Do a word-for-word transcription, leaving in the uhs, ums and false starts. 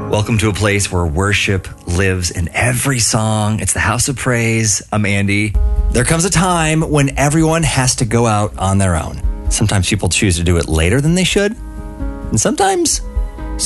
Welcome to a place where worship lives in every song. It's the House of Praise. I'm Andy. There comes a time when everyone has to go out on their own. Sometimes people choose to do it later than they should, and sometimes